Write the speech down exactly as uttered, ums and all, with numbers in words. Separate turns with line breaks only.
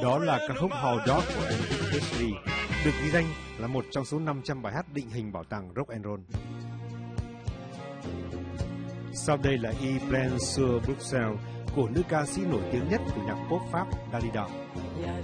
Đó là ca khúc How Dog của Elvis Presley, được ghi danh là một trong số năm trăm bài hát định hình bảo tàng rock and roll. Sau đây là Y Plein sur Bruxelles của nữ ca sĩ nổi tiếng nhất của nhạc pop Pháp Dalida.